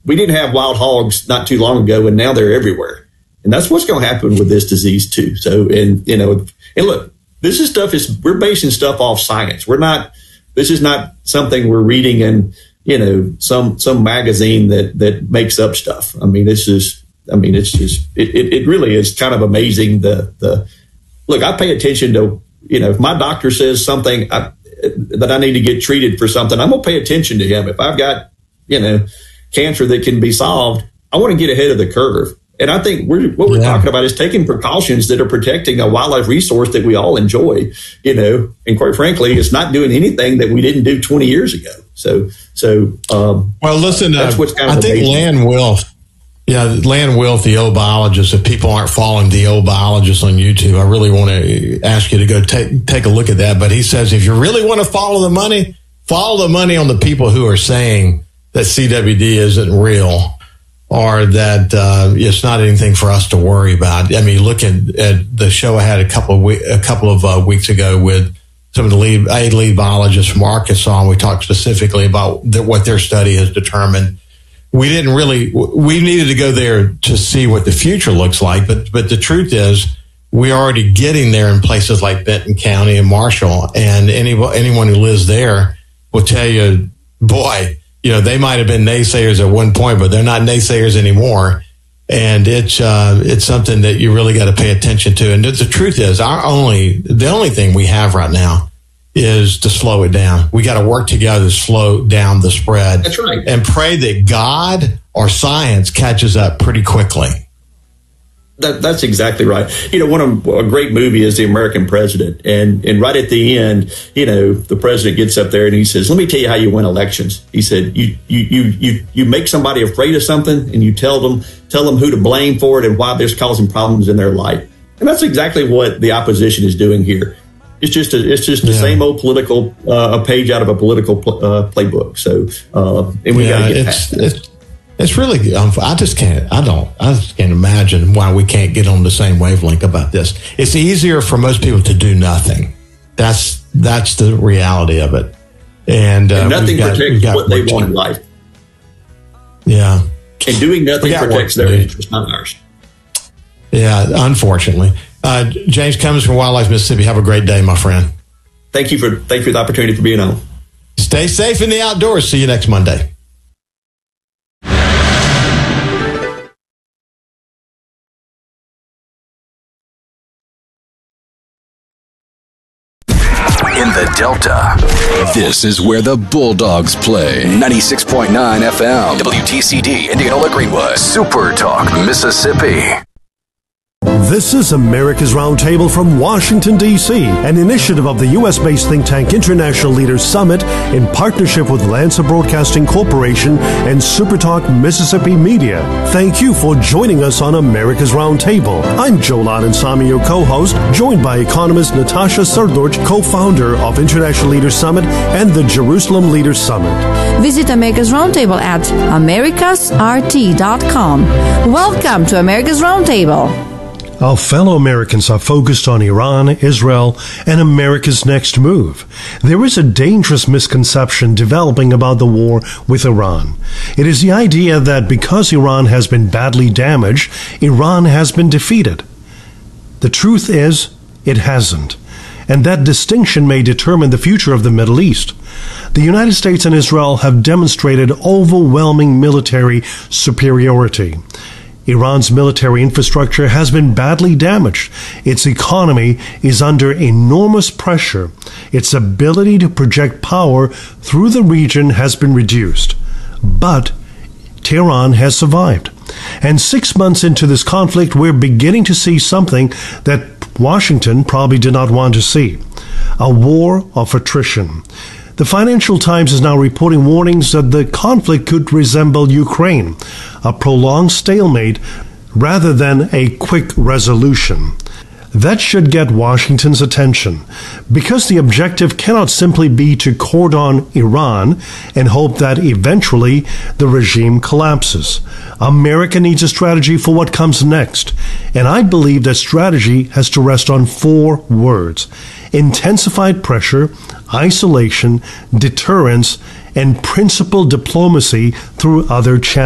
we didn't have wild hogs not too long ago, and now they're everywhere. And that's what's going to happen with this disease too. So, and look, we're basing stuff off science. This is not something we're reading in, some magazine that makes up stuff. I mean, it really is kind of amazing. Look, I pay attention to, if my doctor says something that I need to get treated for something, I'm going to pay attention to him. If I've got, cancer that can be solved, I want to get ahead of the curve. And I think we're talking about is taking precautions that are protecting a wildlife resource that we all enjoy, and quite frankly, it's not doing anything that we didn't do 20 years ago. Well, listen, that's what's kind of I think Land Wilf, the old biologist, if people aren't following the old biologist on YouTube, I really want to ask you to go take a look at that. But he says, if you really want to follow the money on the people who are saying that CWD isn't real, or that it's not anything for us to worry about. I mean, look at the show I had a couple of weeks ago with some of the lead biologists from Arkansas, and we talked specifically about what their study has determined. We needed to go there to see what the future looks like, but the truth is we're already getting there in places like Benton County and Marshall, and anyone who lives there will tell you, boy, they might have been naysayers at one point, but they're not naysayers anymore. And it's something that you really got to pay attention to. And the truth is, the only thing we have right now is to slow it down. We got to work together to slow down the spread. That's right. And pray that God or science catches up pretty quickly. That's exactly right. A great movie is The American President. And right at the end, the president gets up there and he says, let me tell you how you win elections. He said, you make somebody afraid of something and you tell them who to blame for it and why they're causing problems in their life. And that's exactly what the opposition is doing here. It's just the same old political, a page out of a political playbook. So, and we got to get past that. It's really, I just can't imagine why we can't get on the same wavelength about this. It's easier for most people to do nothing. That's the reality of it. And nothing protects what they want in life. Yeah. And doing nothing protects their interest, not ours. Yeah, unfortunately. James Cummins from Wildlife Mississippi, have a great day, my friend. Thank you for the opportunity for being on. Stay safe in the outdoors. See you next Monday. In the Delta, this is where the Bulldogs play. 96.9 FM, WTCD, Indianola Greenwood, Super Talk, Mississippi. This is America's Roundtable from Washington, D.C., an initiative of the U.S.-based think tank International Leaders Summit in partnership with Lancer Broadcasting Corporation and SuperTalk Mississippi Media. Thank you for joining us on America's Roundtable. I'm Joel Ansami, your co-host, joined by economist Natasha Srdoc, co-founder of International Leaders Summit and the Jerusalem Leaders Summit. Visit America's Roundtable at americasrt.com. Welcome to America's Roundtable. Our fellow Americans are focused on Iran, Israel, and America's next move. There is a dangerous misconception developing about the war with Iran. It is the idea that because Iran has been badly damaged, Iran has been defeated. The truth is, it hasn't. And that distinction may determine the future of the Middle East. The United States and Israel have demonstrated overwhelming military superiority. Iran's military infrastructure has been badly damaged. Its economy is under enormous pressure. Its ability to project power through the region has been reduced. But Tehran has survived. And 6 months into this conflict, we're beginning to see something that Washington probably did not want to see. A war of attrition. The Financial Times is now reporting warnings that the conflict could resemble Ukraine, a prolonged stalemate rather than a quick resolution. That should get Washington's attention, because the objective cannot simply be to cordon Iran and hope that eventually the regime collapses. America needs a strategy for what comes next, and I believe that strategy has to rest on 4 words: intensified pressure, isolation, deterrence, and principled diplomacy through other channels.